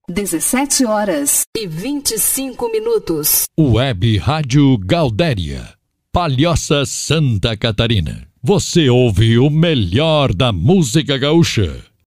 17h25. Web Rádio Galdéria, Palhoça, Santa Catarina. Você ouve o melhor da música gaúcha